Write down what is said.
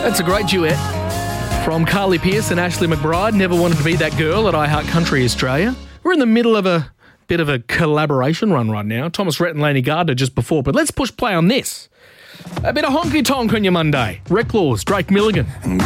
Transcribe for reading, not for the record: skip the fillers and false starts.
That's a great duet from Carly Pearce and Ashley McBride. Never wanted to be that girl at iHeart Country Australia. We're in the middle of a bit of a collaboration run right now. Thomas Rhett and Laney Gardner just before, but let's push play on this. A bit of honky tonk on your Monday. Reclaws, Drake Milligan.